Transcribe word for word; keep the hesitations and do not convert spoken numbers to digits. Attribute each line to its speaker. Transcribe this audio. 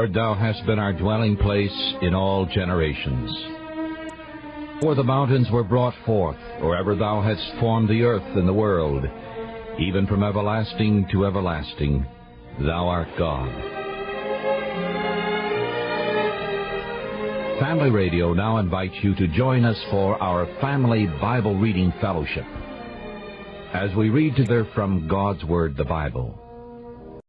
Speaker 1: Lord, thou hast been our dwelling place in all generations. For the mountains were brought forth, or ever thou hadst formed the earth and the world, even from everlasting to everlasting, thou art God. Family Radio now invites you to join us for our Family Bible Reading Fellowship, as we read together from God's Word, the Bible.